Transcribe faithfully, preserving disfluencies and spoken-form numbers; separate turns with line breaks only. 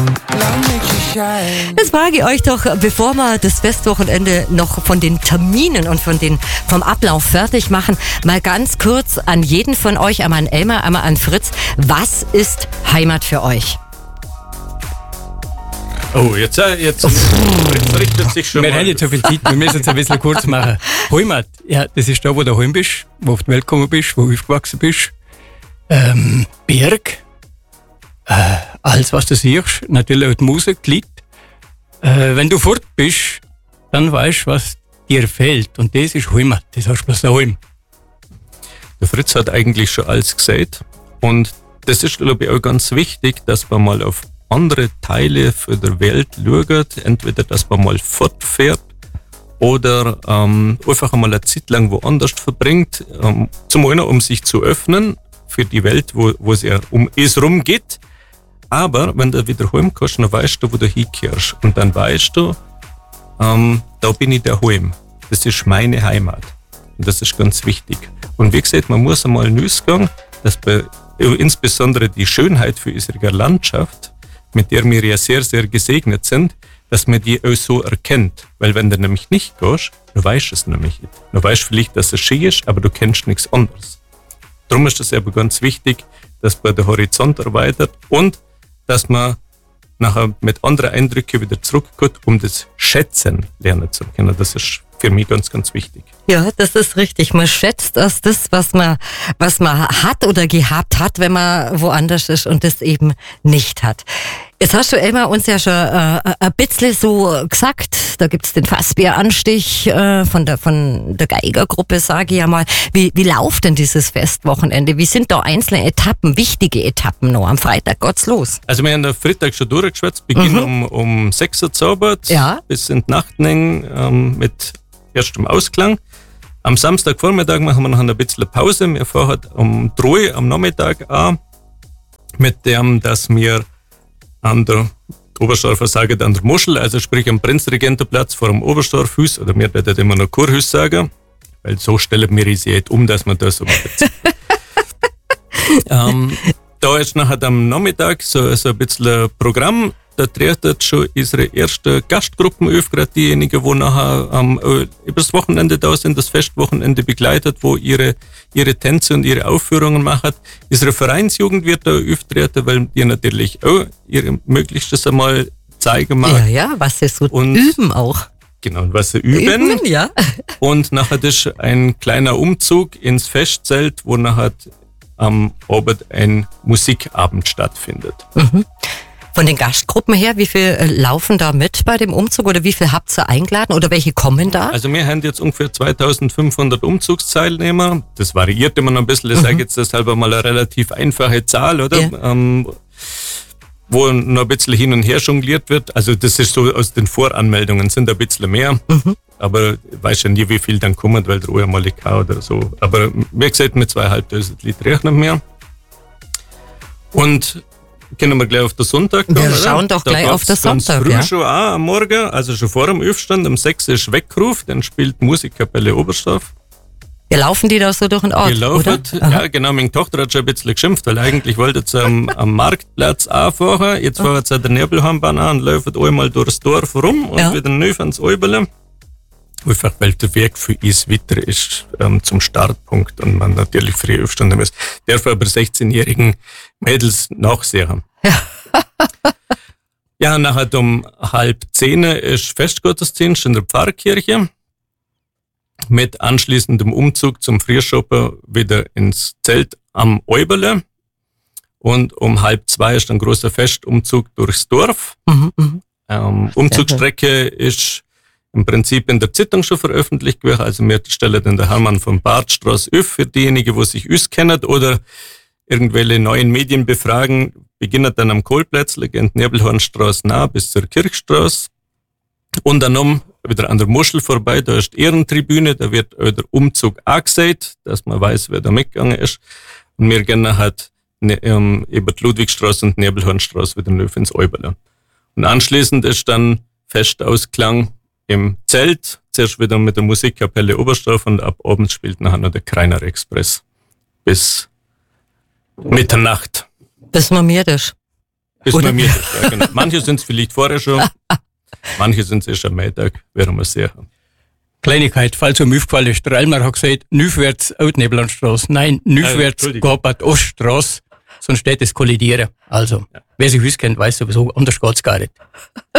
Jetzt frage ich euch doch, bevor wir das Festwochenende noch von den Terminen und von den, vom Ablauf fertig machen, mal ganz kurz an jeden von euch, einmal an Elmar, einmal an Fritz. Was ist Heimat für euch?
Oh, jetzt, jetzt, jetzt richtet sich schon
Wir
mal.
haben nicht so viel Zeit, wir müssen es ein bisschen kurz machen. Heimat, ja, das ist da, wo du daheim bist, wo du auf die Welt gekommen bist, wo du aufgewachsen bist. Ähm, Berg, äh, alles, was du siehst, natürlich auch die Musik, die Lieder. Äh, wenn du fort bist, dann weißt du, was dir fehlt. Und das ist Heimat, das hast du bloß daheim.
Der Fritz hat eigentlich schon alles gesagt. Und das ist, glaube ich, auch ganz wichtig, dass man mal auf andere Teile für der Welt schaut. Entweder, dass man mal fortfährt oder ähm, einfach einmal eine Zeit lang woanders verbringt. Ähm, zum einen, um sich zu öffnen für die Welt, wo, wo es ja um es rumgeht. Aber wenn du wieder heimkommst, dann weißt du, wo du hinkehrst. Und dann weißt du, ähm, da bin ich daheim. Das ist meine Heimat. Und das ist ganz wichtig. Und wie gesagt, man muss einmal ausgehen, dass bei, insbesondere die Schönheit für unsere Landschaft, mit der wir ja sehr, sehr gesegnet sind, dass man die auch so erkennt. Weil wenn du nämlich nicht gehst, dann weißt du es nämlich nicht. Du weißt vielleicht, dass es schön ist, aber du kennst nichts anderes. Darum ist es aber ganz wichtig, dass man den Horizont erweitert und dass man nachher mit anderen Eindrücken wieder zurückkommt, um das Schätzen lernen zu können. Das ist für mich ganz, ganz wichtig.
Ja, das ist richtig. Man schätzt erst das, was man, was man hat oder gehabt hat, wenn man woanders ist und das eben nicht hat. Jetzt hast du, Elmar, uns ja schon äh, ein bisschen so gesagt, da gibt's den Fassbier-Anstich äh, von der von der Geigergruppe, sage ich ja mal. Wie, wie läuft denn dieses Festwochenende? Wie sind da einzelne Etappen, wichtige Etappen noch? Am Freitag geht's los.
Also wir haben am Freitag schon durchgeschwätzt, Beginn
Mhm.
um, um sechs Uhr zaubert,
Ja.
bis in die Nacht hängen, ähm, mit erstem Ausklang. Am Samstagvormittag machen wir noch ein bisschen Pause. Wir fahren um drei am Nachmittag an, mit dem, dass wir an der Oberstdorfer sagen, an der Muschel, also sprich am Prinzregentenplatz vor dem Oberstdorfhus, oder wir werden immer noch Kurhus sagen, weil so stellen wir es jetzt um, dass man das so macht. ähm, da ist nachher am Nachmittag so, so ein bisschen ein Programm. Da treten schon unsere ersten Gastgruppen auf, gerade diejenigen, die nachher ähm, über das Wochenende da sind, das Festwochenende begleitet, wo ihre, ihre Tänze und ihre Aufführungen machen. Unsere Vereinsjugend wird da auftreten, weil die natürlich auch ihre Möglichstes einmal zeigen mag.
Ja, ja, was sie so
Und-
üben auch.
Genau, und was sie üben.
Üben, ja.
Und nachher ist ein kleiner Umzug ins Festzelt, wo nachher am Abend ein Musikabend stattfindet.
Von den Gastgruppen her, wie viel äh, laufen da mit bei dem Umzug oder wie viel habt ihr eingeladen oder welche kommen da?
Also wir haben jetzt ungefähr zweitausendfünfhundert Umzugsteilnehmer. Das variiert immer noch ein bisschen. Ich sage jetzt deshalb mal eine relativ einfache Zahl, oder?
Ja.
Ähm, wo noch ein bisschen hin und her jongliert wird. Also das ist so, aus den Voranmeldungen sind ein bisschen mehr. Aber ich weiß ja nie, wie viel dann kommen, weil der einmal oder so. Aber wie gesagt, mit zweieinhalbtausend Liter rechnen wir. Und können wir gleich auf den Sonntag gehen,
Wir
oder?
schauen doch
Da
gleich auf
geht's
den
ganz
Sonntag,
früh
ja.
schon an, am Morgen, also schon vor dem Aufstand, um sechs ist Weckruf, dann spielt Musikkapelle Oberstdorf.
Ja, laufen die da so durch den Ort,
Wir laufen,
oder? Aha.
ja genau, meine Tochter hat schon ein bisschen geschimpft, weil eigentlich wollte sie am, am Marktplatz anfahren, jetzt fahren sie an der Nebelhambahn an und laufen einmal durchs Dorf rum und
Ja.
wieder neu ans Oberle. Einfach weil der Weg für uns weiter ist ähm, zum Startpunkt und man natürlich früh aufstehen muss. Darf aber sechzehnjährigen Mädels nachsehen. Ja, nachher um halb zehn ist Festgottesdienst in der Pfarrkirche mit anschließendem Umzug zum Frühschoppen wieder ins Zelt am Oberle. Und um halb zwei ist ein großer Festumzug durchs Dorf.
Mhm, mhm.
Ähm, Umzugsstrecke ist im Prinzip in der Zeitung schon veröffentlicht gewesen. Also wir stellen den der Hermann von Bartstraße auf für diejenigen, die sich auskennen oder irgendwelche neuen Medien befragen. Beginnt dann am Kohlplätzl, geht Nebelhornstraße nah bis zur Kirchstraße. Und dann um wieder an der Muschel vorbei, da ist die Ehrentribüne, da wird auch der Umzug angesagt, dass man weiß, wer da mitgegangen ist. Und wir gehen nachher ne, ähm, über die Ludwigstraße und Nebelhornstraße wieder neu ins Oberle. Und anschließend ist dann Festausklang im Zelt, zuerst wieder mit der Musikkapelle Oberstdorf und ab abends spielt nachher noch der Kreiner Express bis Mitternacht.
Das ist mir das.
Bis
Oder?
bei mir ist, ja, genau. Manche sind es vielleicht vorher schon, manche sind es erst am Mittag, werden wir sehen.
Kleinigkeit, falls um aufgefallen ist, der Elmar hat gesagt, nüfwärts Outneblandstraße. Nein, nüfwärts
Äh,
Gopert-Oststraße, sonst steht es kollidieren. Also, ja. Wer sich auskennt, weiß sowieso, anders geht's gar nicht.